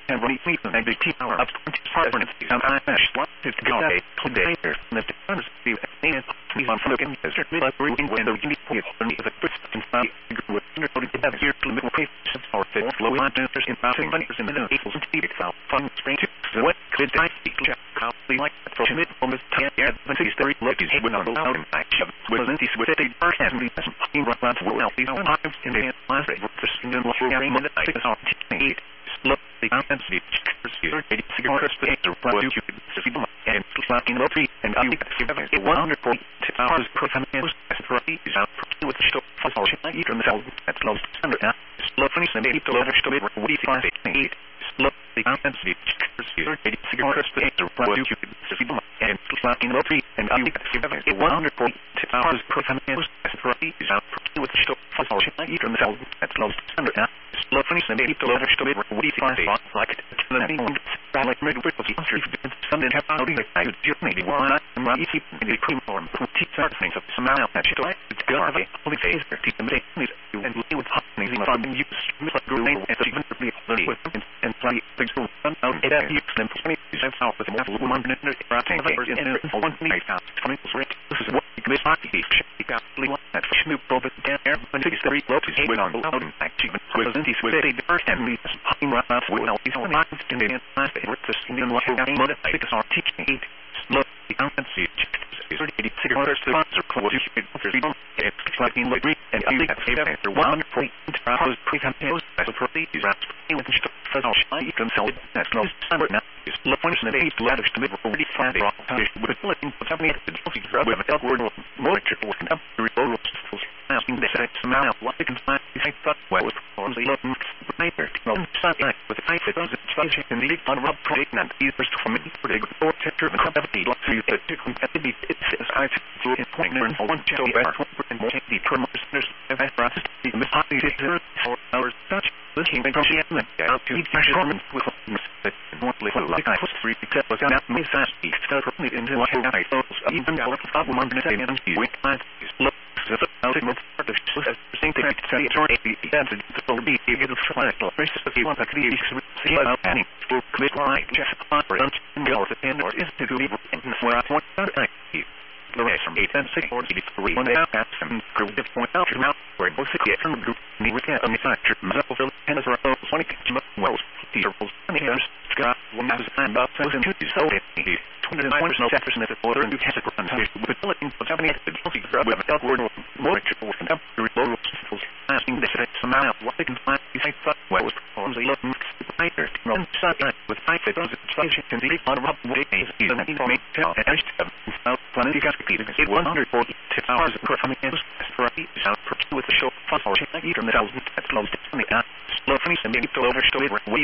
and release me from negative power up to permanency. And I what is to go today here. And the funds be and me on looking as a middle reading window you need for the first inside with to have here to middle page or flow line in about 20% in the equals to be file fun spring to what could I check how they like for mid on this 10 year when he's very lucky when on out in action with this with a first and the in run to well these times in the last rate for single sharing in the six on 8 look the intensity user 80 cigarettes per acre what you could see and slacking the tree and I think 100 hours per family is out with the show for you can sell at close to 100 slow finish and 8 to letter to be what do you find 8 slow the intensity user 80 cigarettes per acre what you could see and slacking the tree and I think 100 hours per family is out with the show for you can sell at close to 100 slow finish and 8 to letter to be what do you find like like made with the Sunday have out I would just maybe one I'm right easy the cream form teach things of some out that shit it's garvey only phase teach them and with happening in finding you growing and even with and try things to out it you them for me is out with the one minute writing in one night out this is what you can start to be got that new profit down there when it's very low to went on out and achievement wasn't he with the first and me popping right out well he's on not in the last breakfast in what you're getting because our teaching look the competency is 80 cigarettes to answer what you should freedom it's like in the and I think that's 100 hours pre-campaigns as a property is wrapped with the stuff you can sell it that's not standard now is look when it's in the 8 letters to live already find the rotation with looking for something with an outward molecule or contemporary rules asking this amount what they can find is I thought well with forms they look right there with the fact that those exposure can lead on rub project and these first for me for the or temperature and compatibility like to compatibility it's I to in point and one show better and more the promoters have for us the mishappy for hours touch looking from the element out to each performance with one like I was free because was not me fast start into what I thought even out of 1 minute and with my look out in part of the same thing to the answer to be able to find the rest of the one that creates see out any for click right just operate and go to end or is to leave where I want to you the rest from 8 and 6 or 3 1 out and group the point out now where both the from group need with a manufacturer Mappleville and as well 20 wells teachers and here's Scott one has and about 7 to so 209% of the order and you test it with looking for something that healthy with outward more or contemporary rules asking this amount what they can find you think well with forms they look tighter and something with tight that those expressions can be on a way is an information tell and so planning you got to keep it 140 hours per coming in for with the show for even the thousands at close to the slow finish and maybe to overstory